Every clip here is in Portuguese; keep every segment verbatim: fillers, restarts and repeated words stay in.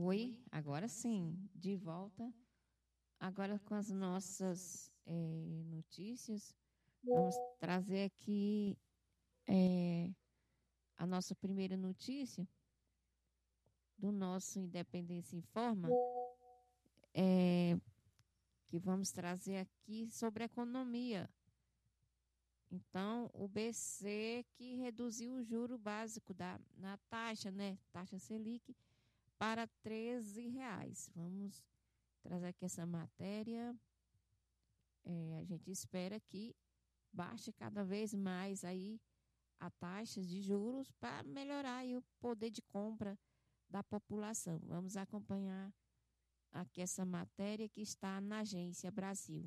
Oi, agora sim, de volta. Agora com as nossas eh, notícias, vamos trazer aqui eh, a nossa primeira notícia do nosso Independência Informa, eh, que vamos trazer aqui sobre economia. Então, o B C que reduziu o juro básico da, na taxa, né, taxa Selic, para treze reais. Vamos trazer aqui essa matéria. É, a gente espera que baixe cada vez mais aí a taxa de juros para melhorar aí o poder de compra da população. Vamos acompanhar aqui essa matéria que está na Agência Brasil.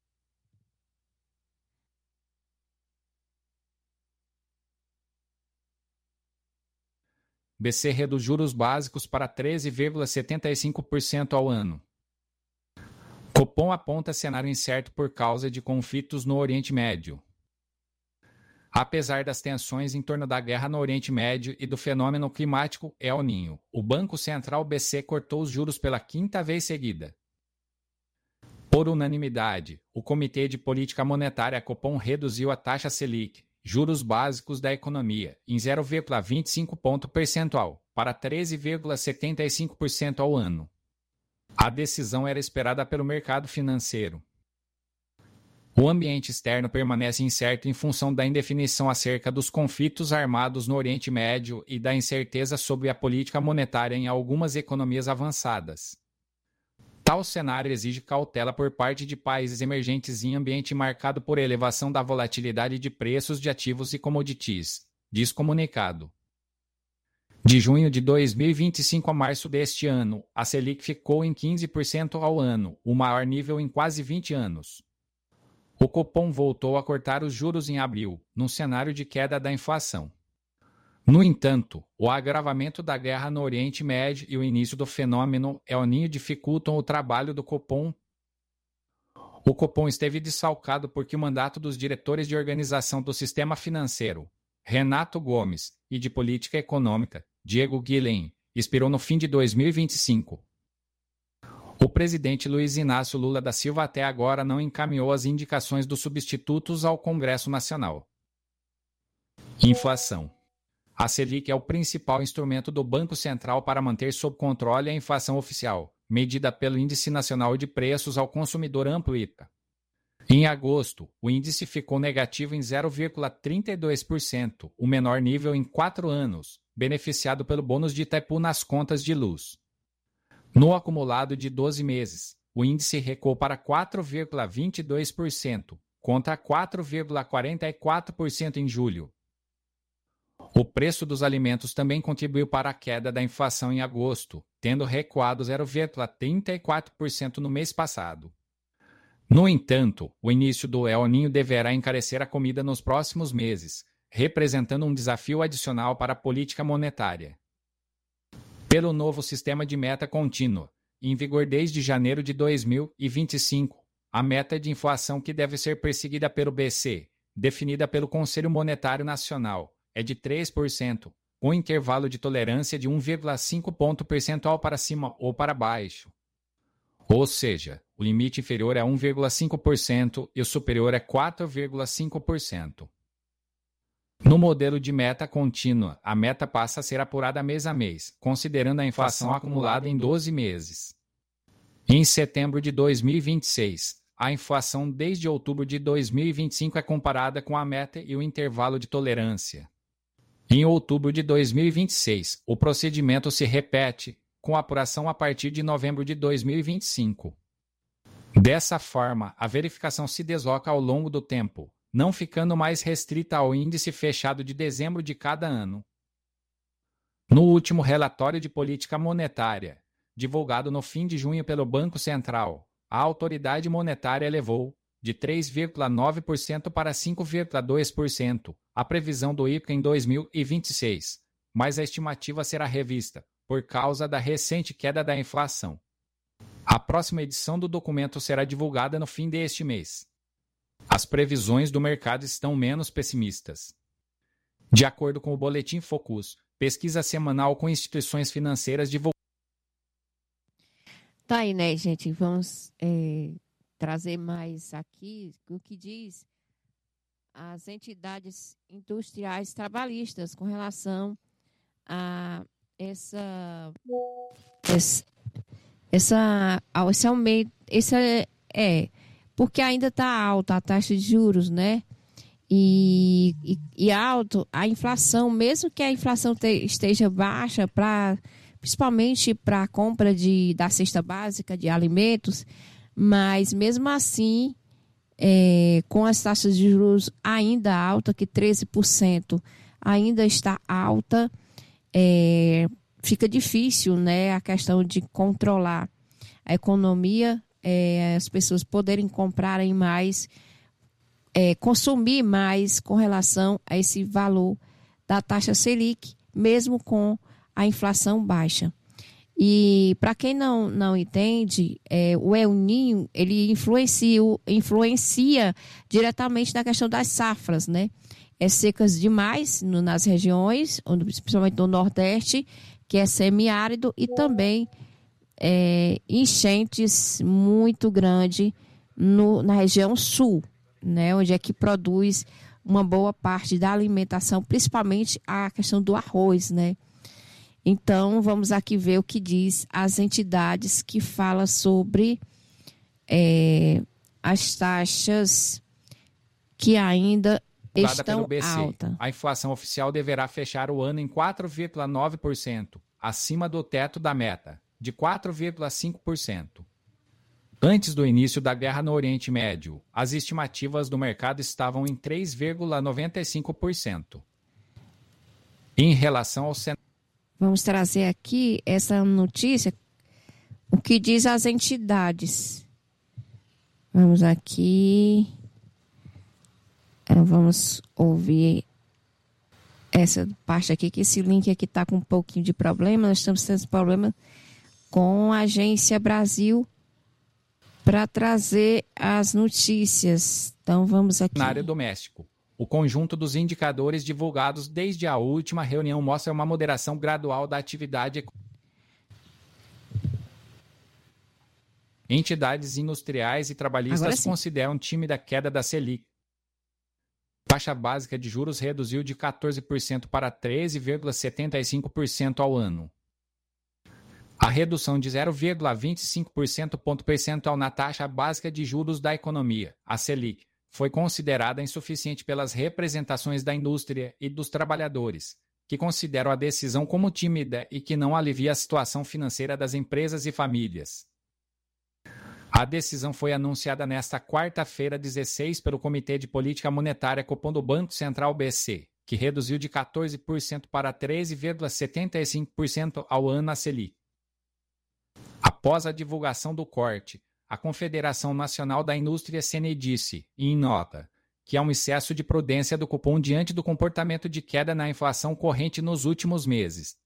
B C reduz juros básicos para treze vírgula setenta e cinco por cento ao ano. Copom aponta cenário incerto por causa de conflitos no Oriente Médio. Apesar das tensões em torno da guerra no Oriente Médio e do fenômeno climático El Niño, o Banco Central B C cortou os juros pela quinta vez seguida. Por unanimidade, o Comitê de Política Monetária Copom reduziu a taxa Selic, juros básicos da economia, em zero vírgula vinte e cinco ponto percentual, para treze vírgula setenta e cinco por cento ao ano. A decisão era esperada pelo mercado financeiro. O ambiente externo permanece incerto em função da indefinição acerca dos conflitos armados no Oriente Médio e da incerteza sobre a política monetária em algumas economias avançadas. Tal cenário exige cautela por parte de países emergentes em ambiente marcado por elevação da volatilidade de preços de ativos e commodities, diz comunicado. De junho de dois mil e vinte e cinco a março deste ano, a Selic ficou em quinze por cento ao ano, o maior nível em quase vinte anos. O Copom voltou a cortar os juros em abril, num cenário de queda da inflação. No entanto, o agravamento da guerra no Oriente Médio e o início do fenômeno El Niño dificultam o trabalho do Copom. O Copom esteve desfalcado porque o mandato dos diretores de organização do sistema financeiro, Renato Gomes, e de política econômica, Diego Guilhem, expirou no fim de dois mil e vinte e cinco. O presidente Luiz Inácio Lula da Silva até agora não encaminhou as indicações dos substitutos ao Congresso Nacional. Inflação. A Selic é o principal instrumento do Banco Central para manter sob controle a inflação oficial, medida pelo Índice Nacional de Preços ao Consumidor Amplo I P C A. Em agosto, o índice ficou negativo em zero vírgula trinta e dois por cento, o menor nível em quatro anos, beneficiado pelo bônus de Itaipu nas contas de luz. No acumulado de doze meses, o índice recuou para quatro vírgula vinte e dois por cento, contra quatro vírgula quarenta e quatro por cento em julho. O preço dos alimentos também contribuiu para a queda da inflação em agosto, tendo recuado zero vírgula trinta e quatro por cento no mês passado. No entanto, o início do El Niño deverá encarecer a comida nos próximos meses, representando um desafio adicional para a política monetária. Pelo novo sistema de meta contínua, em vigor desde janeiro de dois mil e vinte e cinco, a meta de inflação que deve ser perseguida pelo B C, definida pelo Conselho Monetário Nacional, é de três por cento, com intervalo de tolerância de um vírgula cinco ponto percentual para cima ou para baixo. Ou seja, o limite inferior é um vírgula cinco por cento e o superior é quatro vírgula cinco por cento. No modelo de meta contínua, a meta passa a ser apurada mês a mês, considerando a inflação acumulada em doze meses. Em setembro de dois mil e vinte e seis, a inflação desde outubro de dois mil e vinte e cinco é comparada com a meta e o intervalo de tolerância. Em outubro de dois mil e vinte e seis, o procedimento se repete, com apuração a partir de novembro de dois mil e vinte e cinco. Dessa forma, a verificação se desloca ao longo do tempo, não ficando mais restrita ao índice fechado de dezembro de cada ano. No último relatório de política monetária, divulgado no fim de junho pelo Banco Central, a autoridade monetária elevou, de três vírgula nove por cento para cinco vírgula dois por cento, a previsão do I P C A em dois mil e vinte e seis, mas a estimativa será revista, por causa da recente queda da inflação. A próxima edição do documento será divulgada no fim deste mês. As previsões do mercado estão menos pessimistas. De acordo com o Boletim Focus, pesquisa semanal com instituições financeiras divulgada Tá aí, né, gente? Vamos é, trazer mais aqui o que diz as entidades industriais trabalhistas com relação a essa esse, essa esse aumento, esse é, é porque ainda está alta a taxa de juros, né? E, e, e alto a inflação, mesmo que a inflação te, esteja baixa, pra, principalmente para a compra de, da cesta básica de alimentos, mas mesmo assim, é, com as taxas de juros ainda alta, que treze por cento ainda está alta, é, fica difícil, né, a questão de controlar a economia, é, as pessoas poderem comprarem mais, É, consumir mais com relação a esse valor da taxa Selic, mesmo com a inflação baixa. E para quem não, não entende, é, o El Niño, ele influencia, influencia diretamente na questão das safras, né? É secas demais no, nas regiões, principalmente no Nordeste, que é semiárido, e também é, enchentes muito grandes no, na região sul, né, onde é que produz uma boa parte da alimentação, principalmente a questão do arroz, né? Então, vamos aqui ver o que diz as entidades que falam sobre é, as taxas que ainda estão altas. A inflação oficial deverá fechar o ano em quatro vírgula nove por cento, acima do teto da meta, de quatro vírgula cinco por cento. Antes do início da guerra no Oriente Médio, as estimativas do mercado estavam em três vírgula noventa e cinco por cento. Em relação ao cenário... Vamos trazer aqui essa notícia, o que diz as entidades. Vamos aqui. Vamos ouvir essa parte aqui, que esse link aqui está com um pouquinho de problema. Nós estamos tendo problema com a Agência Brasil para trazer as notícias. Então, vamos aqui. Na área doméstico, o conjunto dos indicadores divulgados desde a última reunião mostra uma moderação gradual da atividade econômica. Entidades industriais e trabalhistas consideram tímida a queda da Selic. A taxa básica de juros reduziu de quatorze por cento para treze vírgula setenta e cinco por cento ao ano. A redução de zero vírgula vinte e cinco por cento ponto percentual na taxa básica de juros da economia, a Selic, foi considerada insuficiente pelas representações da indústria e dos trabalhadores, que consideram a decisão como tímida e que não alivia a situação financeira das empresas e famílias. A decisão foi anunciada nesta quarta-feira, dezesseis, pelo Comitê de Política Monetária Copom do Banco Central B C, que reduziu de quatorze por cento para treze vírgula setenta e cinco por cento ao ano a Selic. Após a divulgação do corte, a Confederação Nacional da Indústria C N disse, em nota, que há um excesso de prudência do cupom diante do comportamento de queda na inflação corrente nos últimos meses.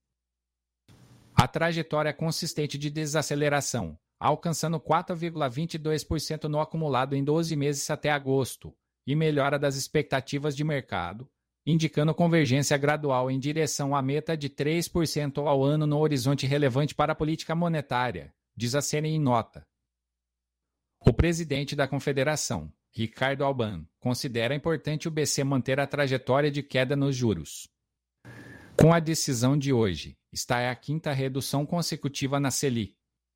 A trajetória consistente de desaceleração, alcançando quatro vírgula vinte e dois por cento no acumulado em doze meses até agosto, e melhora das expectativas de mercado, indicando convergência gradual em direção à meta de três por cento ao ano no horizonte relevante para a política monetária, diz a C N em nota. O presidente da Confederação, Ricardo Alban, considera importante o B C manter a trajetória de queda nos juros. Com a decisão de hoje, está a quinta redução consecutiva na Selic.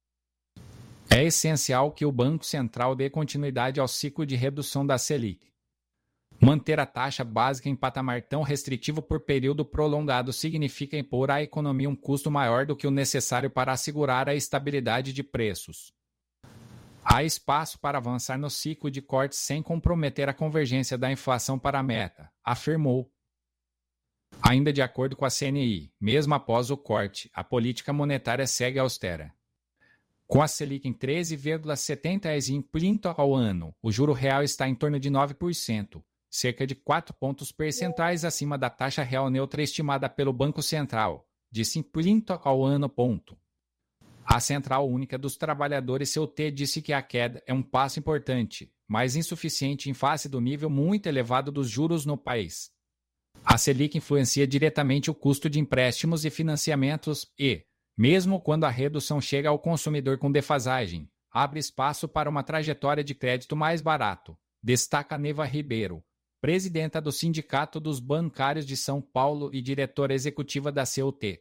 É essencial que o Banco Central dê continuidade ao ciclo de redução da Selic. Manter a taxa básica em patamar tão restritivo por período prolongado significa impor à economia um custo maior do que o necessário para assegurar a estabilidade de preços. Há espaço para avançar no ciclo de cortes sem comprometer a convergência da inflação para a meta, afirmou. Ainda de acordo com a C N I, mesmo após o corte, a política monetária segue austera. Com a Selic em treze vírgula setenta e cinco por cento ao ano, o juro real está em torno de nove por cento, cerca de quatro pontos percentuais acima da taxa real neutra estimada pelo Banco Central, de cinco por cento ao ano. Ponto. A Central Única dos Trabalhadores, C U T, disse que a queda é um passo importante, mas insuficiente em face do nível muito elevado dos juros no país. A Selic influencia diretamente o custo de empréstimos e financiamentos e, Mesmo quando a redução chega ao consumidor com defasagem, abre espaço para uma trajetória de crédito mais barato, destaca Neva Ribeiro, presidenta do Sindicato dos Bancários de São Paulo e diretora executiva da C U T.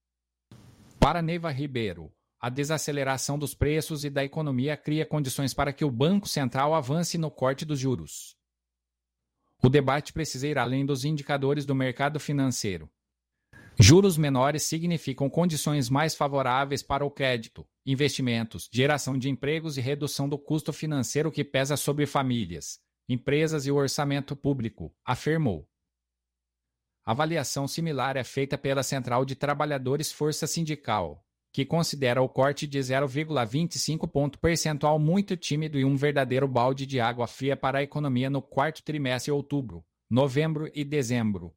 Para Neva Ribeiro, a desaceleração dos preços e da economia cria condições para que o Banco Central avance no corte dos juros. O debate precisa ir além dos indicadores do mercado financeiro. Juros menores significam condições mais favoráveis para o crédito, investimentos, geração de empregos e redução do custo financeiro que pesa sobre famílias, empresas e o orçamento público, afirmou. Avaliação similar é feita pela Central de Trabalhadores Força Sindical, que considera o corte de zero vírgula vinte e cinco ponto percentual muito tímido e um verdadeiro balde de água fria para a economia no quarto trimestre de outubro, novembro e dezembro.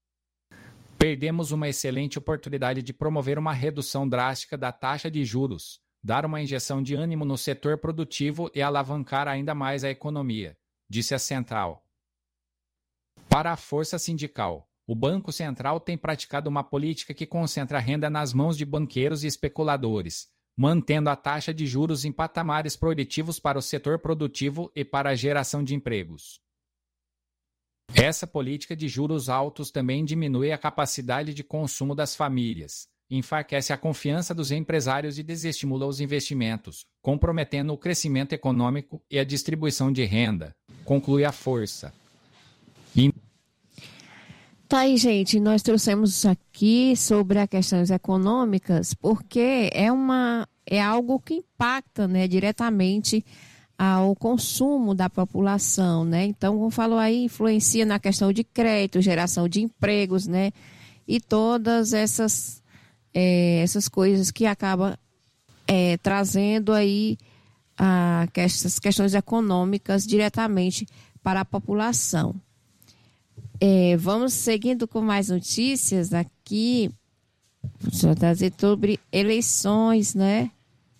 Perdemos uma excelente oportunidade de promover uma redução drástica da taxa de juros, dar uma injeção de ânimo no setor produtivo e alavancar ainda mais a economia, disse a Central. Para a Força Sindical, o Banco Central tem praticado uma política que concentra a renda nas mãos de banqueiros e especuladores, mantendo a taxa de juros em patamares proibitivos para o setor produtivo e para a geração de empregos. Essa política de juros altos também diminui a capacidade de consumo das famílias, enfraquece a confiança dos empresários e desestimula os investimentos, comprometendo o crescimento econômico e a distribuição de renda, conclui a Força. E... Tá aí, gente, nós trouxemos aqui sobre as questões econômicas, porque é, uma, é algo que impacta, né, diretamente ao consumo da população, né? Então, como falou aí, influencia na questão de crédito, geração de empregos, né? E todas essas, é, essas coisas que acabam é, trazendo aí a, essas questões econômicas diretamente para a população. É, vamos seguindo com mais notícias aqui. Vou trazer sobre eleições, né?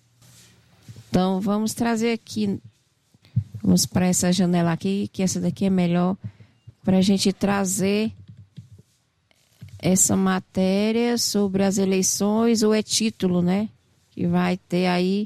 Então, vamos trazer aqui, vamos para essa janela aqui, que essa daqui é melhor para a gente trazer essa matéria sobre as eleições, ou é título, né? Que vai ter aí,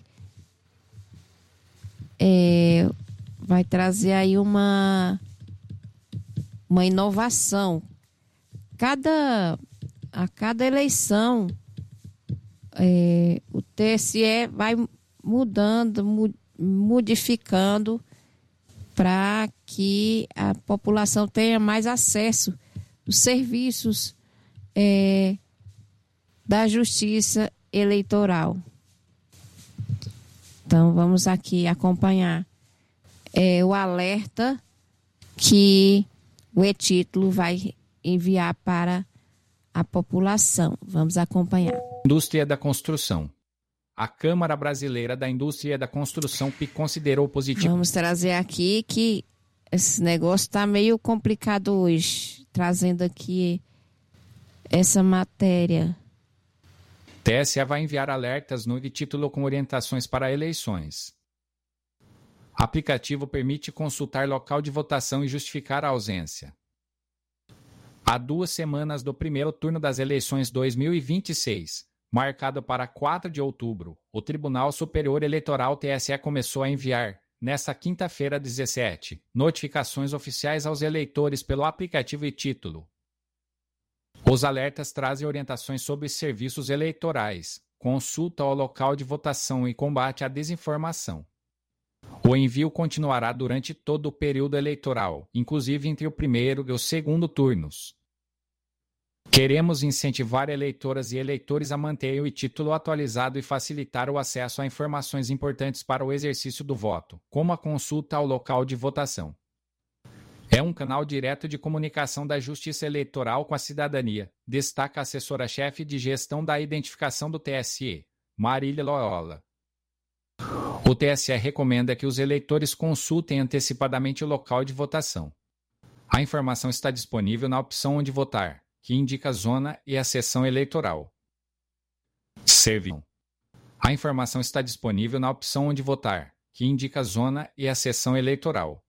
é, vai trazer aí uma, uma inovação. Cada, a cada eleição, é, o T S E vai mudando, modificando para que a população tenha mais acesso aos serviços é, da Justiça Eleitoral. Então, vamos aqui acompanhar é, o alerta que o e-título vai enviar para a população. Vamos acompanhar. Indústria da construção. A Câmara Brasileira da Indústria da Construção considerou positivo. Vamos trazer aqui que esse negócio está meio complicado hoje, trazendo aqui essa matéria. T S E vai enviar alertas no título com orientações para eleições. Aplicativo permite consultar local de votação e justificar a ausência. Há duas semanas do primeiro turno das eleições dois mil e vinte e seis, marcado para quatro de outubro, o Tribunal Superior Eleitoral T S E começou a enviar, nesta quinta-feira dezessete, notificações oficiais aos eleitores pelo aplicativo e título. Os alertas trazem orientações sobre serviços eleitorais, consulta ao local de votação e combate à desinformação. O envio continuará durante todo o período eleitoral, inclusive entre o primeiro e o segundo turnos. Queremos incentivar eleitoras e eleitores a manter o título atualizado e facilitar o acesso a informações importantes para o exercício do voto, como a consulta ao local de votação. É um canal direto de comunicação da Justiça Eleitoral com a cidadania, destaca a assessora-chefe de gestão da identificação do T S E, Marília Loyola. O T S E recomenda que os eleitores consultem antecipadamente o local de votação. A informação está disponível na opção Onde Votar, que indica a zona e a seção eleitoral. Serviço. A informação está disponível na opção Onde Votar, que indica a zona e a seção eleitoral.